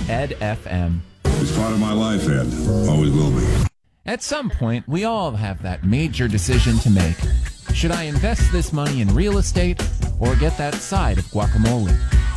Ed FM. It's part of my life, Ed. Always will be. At some point, we all have that major decision to make. Should I invest this money in real estate or get that side of guacamole?